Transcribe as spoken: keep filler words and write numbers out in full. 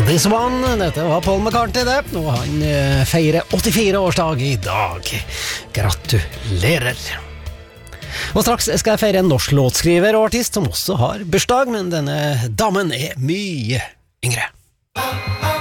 This One, dette var Paul McCartney det, og han eh, feirer åttifire årsdag i dag. Gratulerer. Og straks skal jeg feire en norsk låtskriver og artist som også har bursdag, men denne damen er mye yngre.